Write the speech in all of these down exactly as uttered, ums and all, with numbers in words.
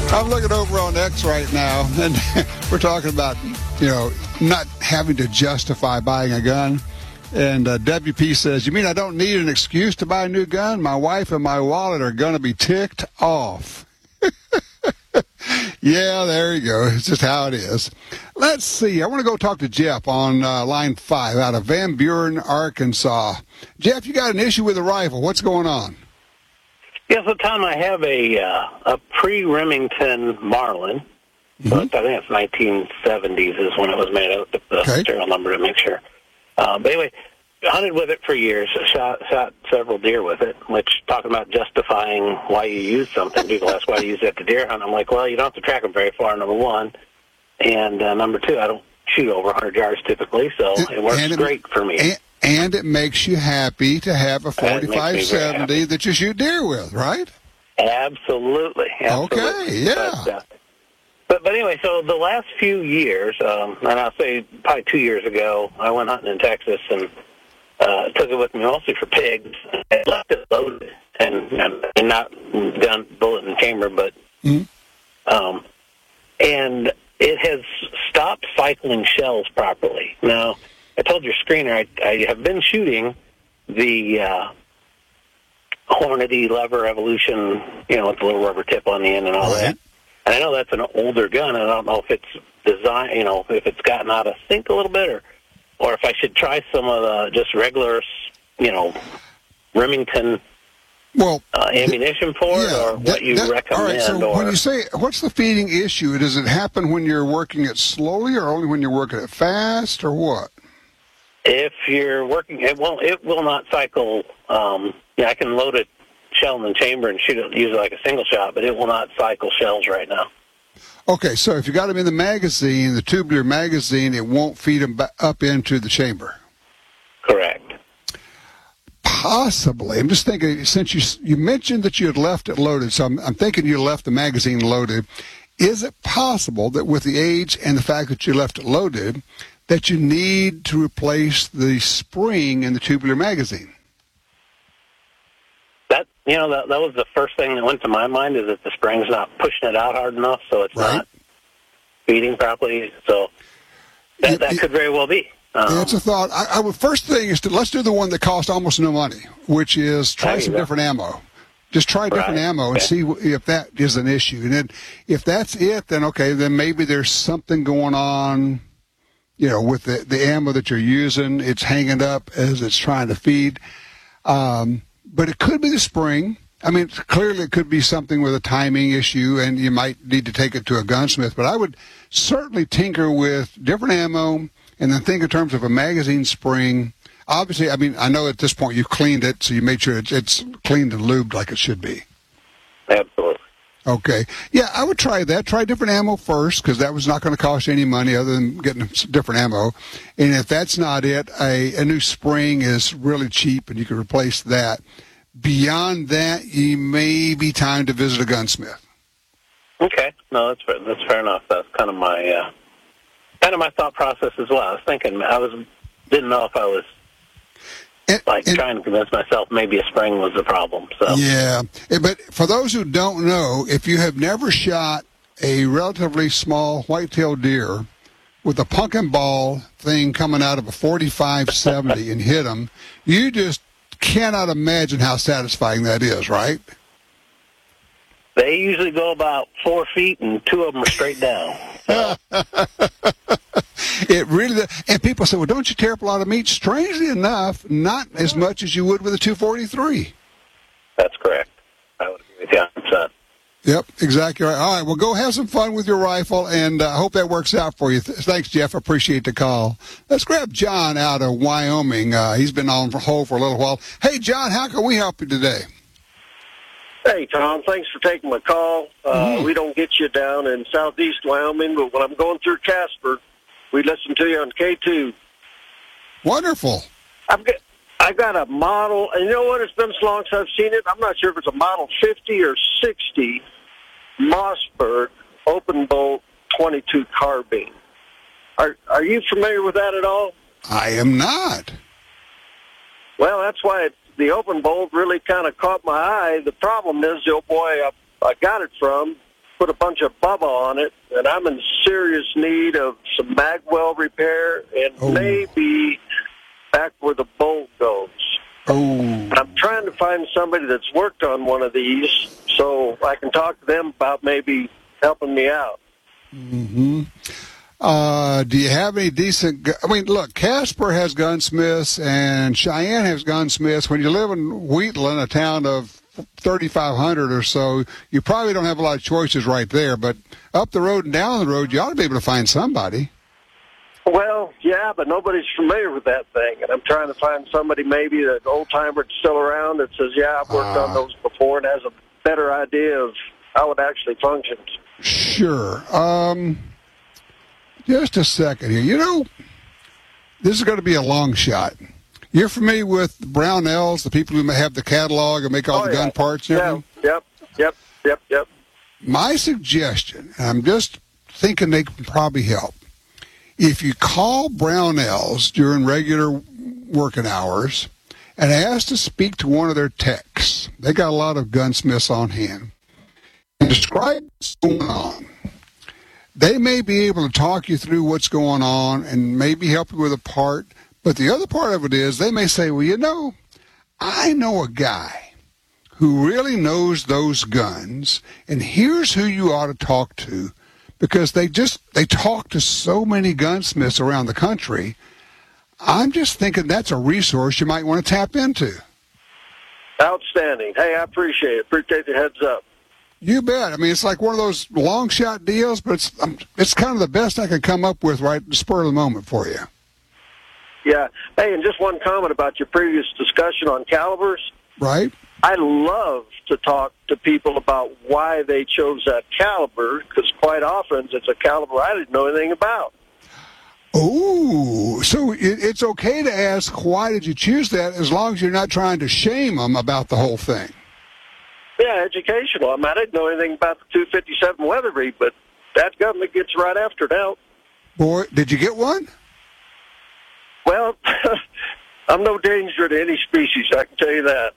I'm looking over on X right now, and we're talking about, you know, not having to justify buying a gun. And uh, W P says, you mean I don't need an excuse to buy a new gun? My wife and my wallet are going to be ticked off. Yeah, there you go. It's just how it is. Let's see. I want to go talk to Jeff on uh, line five out of Van Buren, Arkansas. Jeff, you got an issue with a rifle. What's going on? Yes, so Tom, I have a uh, a pre-Remington Marlin. Mm-hmm. But I think it's nineteen seventies is when it was made. I looked up the Okay. serial number to make sure. Uh, but anyway, hunted with it for years. Shot shot several deer with it. Which talking about justifying why you use something, people ask why you use it to deer hunt. I'm like, well, you don't have to track them very far. Number one, and uh, number two, I don't shoot over one hundred yards typically, so it works And it- great for me. And, and it makes you happy to have a That makes me forty-five very seventy happy. that you shoot deer with, right? Absolutely. absolutely. Okay, yeah. But, uh, but, but anyway, so the last few years, um, and I'll say probably two years ago, I went hunting in Texas and uh, took it with me mostly for pigs. I left it loaded and, and not gun, bullet, and chamber, but Mhm. um, and it has stopped cycling shells properly. Now, I told your screener I, I have been shooting the uh, Hornady Lever Evolution, you know, with the little rubber tip on the end and all Right. that. And I know that's an older gun, and I don't know if it's designed, you know, if it's gotten out of sync a little bit, or, or if I should try some of the just regular, you know, Remington Well, uh, ammunition for it, or that- what you that- recommend. All right, so or, when you say, what's the feeding issue? Does it happen when you're working it slowly or only when you're working it fast, or what? if you're working, it won't. It will not cycle. Um, yeah, I can load a shell in the chamber and shoot it, use it like a single shot, but it will not cycle shells right now. Okay, so if you got them in the magazine, the tubular magazine, it won't feed them ba- up into the chamber. Correct. Possibly. I'm just thinking, since you you mentioned that you had left it loaded, so I'm, I'm thinking you left the magazine loaded. Is it possible that with the age and the fact that you left it loaded, that you need to replace the spring in the tubular magazine? That you know that that was the first thing that went to my mind, is that the spring's not pushing it out hard enough, so it's Right. not feeding properly. So that Yeah, that yeah. could very well be. Um, That's a thought. I, I would first thing is to let's do the one that costs almost no money, which is try There you some go. different ammo. Just try different Right. ammo and Okay. see wh- if that is an issue. And then if that's it, then okay, then maybe there's something going on, you know, with the, the ammo that you're using. It's hanging up as it's trying to feed. Um, but it could be the spring. I mean, clearly it could be something with a timing issue, and you might need to take it to a gunsmith. But I would certainly tinker with different ammo, and then think in terms of a magazine spring. Obviously, I mean, I know at this point you've cleaned it, so you made sure it's, it's cleaned and lubed like it should be. absolutely. Okay. Yeah, I would try that. Try different ammo first, because that was not going to cost you any money other than getting s- different ammo. And if that's not it, a, a new spring is really cheap, and you can replace that. Beyond that, you may be time to visit a gunsmith. Okay, no, that's fair. That's fair enough. That's kind of my uh, kind of my thought process as well. I was thinking, I was didn't know if I was And- like and- trying to convince myself maybe a spring was the problem. So Yeah, Eh, but for those who don't know, if you have never shot a relatively small white-tailed deer with a pumpkin ball thing coming out of a forty-five seventy and hit them, you just cannot imagine how satisfying that is, right? they usually go about four feet, and two of them are straight down. So, It really does. And people say, well, don't you tear up a lot of meat? Strangely enough, not as much as you would with a two forty-three. that's correct. I would agree with you one hundred percent. Yep, exactly right. All right, well, go have some fun with your rifle, and I uh, hope that works out for you. Th- Thanks, Jeff. I appreciate the call. Let's grab John out of Wyoming. Uh, he's been on hold for a little while. Hey, John, how can we help you today? Hey, Tom, thanks for taking my call. Uh, Mhm. We don't get you down in southeast Wyoming, but when I'm going through Casper, we listen to you on K two. Wonderful. I've got, I got a model, and you know what? It's been so long since I've seen it. I'm not sure if it's a model fifty or sixty Mossberg open bolt twenty-two carbine. Are Are you familiar with that at all? I am not. Well, that's why it, the open bolt really kind of caught my eye. The problem is the old boy I, I got it from put a bunch of Bubba on it, and I'm in serious need of some magwell repair and oh. maybe back where the bolt goes. Oh. I'm trying to find somebody that's worked on one of these so I can talk to them about maybe helping me out. Mm-hmm. Uh, do you have any decent... Gu- I mean, look, Casper has gunsmiths and Cheyenne has gunsmiths. When you live in Wheatland, a town of thirty-five hundred or so, you probably don't have a lot of choices right there. But up the road and down the road, you ought to be able to find somebody. Well, yeah, but nobody's familiar with that thing, and I'm trying to find somebody, maybe an old-timer that's still around that says, yeah, I've worked uh, on those before and has a better idea of how it actually functions. Sure. Um, just a second here. You know, this is going to be a long shot. You're familiar with Brownells, the people who have the catalog and make all oh, the yeah. gun parts and everything? Yeah, yep, yep, yep, yep. My suggestion, and I'm just thinking they can probably help, if you call Brownells during regular working hours and ask to speak to one of their techs, they got a lot of gunsmiths on hand, and describe what's going on, they may be able to talk you through what's going on and maybe help you with a part. But the other part of it is they may say, well, you know, I know a guy who really knows those guns, and here's who you ought to talk to. Because they just, they talk to so many gunsmiths around the country. I'm just thinking that's a resource you might want to tap into. Outstanding. Hey, I appreciate it. Appreciate the heads up. You bet. I mean, it's like one of those long shot deals, but it's um, it's kind of the best I can come up with right at the spur of the moment for you. Yeah. Hey, and just one comment about your previous discussion on calibers. Right. I love to talk to people about why they chose that caliber, because quite often it's a caliber I didn't know anything about. Oh, so it, it's okay to ask, why did you choose that, as long as you're not trying to shame them about the whole thing? Yeah, educational. I mean, I didn't know anything about the two fifty-seven Weatherby, but that government gets right after it out. Boy, did you get one? Well, I'm no danger to any species, I can tell you that.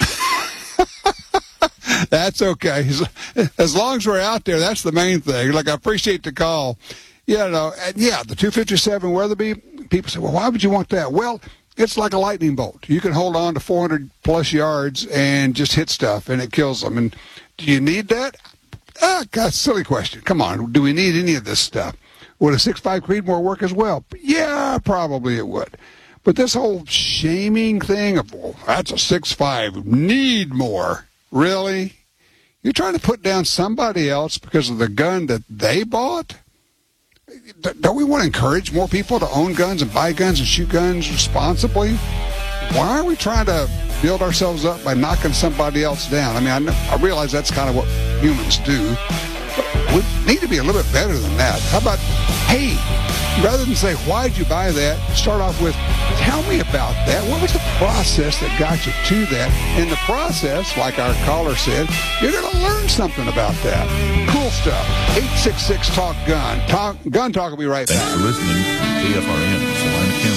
That's okay. As long as we're out there, that's the main thing. Like, I appreciate the call. You know, and yeah, the two fifty-seven Weatherby, people say, well, why would you want that? Well, it's like a lightning bolt. You can hold on to four hundred plus yards and just hit stuff, and it kills them. And do you need that? Ah, God, silly question. Come on. Do we need any of this stuff? Would a six five Creedmoor work as well? Yeah, probably it would. But this whole shaming thing of, well, that's a six five, need more. Really? You're trying to put down somebody else because of the gun that they bought? Don't we want to encourage more people to own guns and buy guns and shoot guns responsibly? Why are we trying to build ourselves up by knocking somebody else down? I mean, I, know, I realize that's kind of what humans do. But we need to be a little bit better than that. How about, hey, rather than say, why'd you buy that, start off with, tell me about that. What was the process that got you to that? In the process, like our caller said, you're going to learn something about that. Cool stuff. eight six six talk gun. Talk, Gun Talk will be right back. Thanks for listening to T F R N.